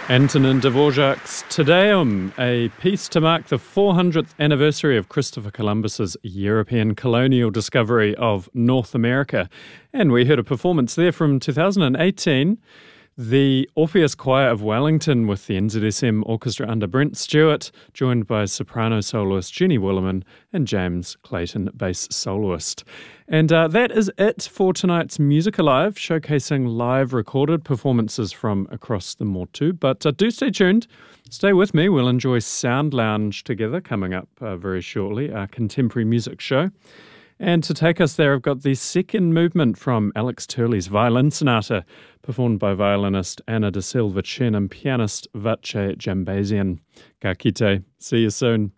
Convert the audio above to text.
Antonin Dvorak's Te Deum, a piece to mark the 400th anniversary of Christopher Columbus's European colonial discovery of North America. And we heard a performance there from 2018. The Orpheus Choir of Wellington with the NZSM Orchestra under Brent Stewart, joined by soprano soloist Jenny Williman and James Clayton, bass soloist. And that is it for tonight's Music Alive, showcasing live recorded performances from across the Motu. But do stay tuned. Stay with me. We'll enjoy Sound Lounge together coming up very shortly, our contemporary music show. And to take us there, I've got the second movement from Alex Turley's Violin Sonata, performed by violinist Anna da Silva Chen and pianist Vache Jambasian. Ka kite. See you soon.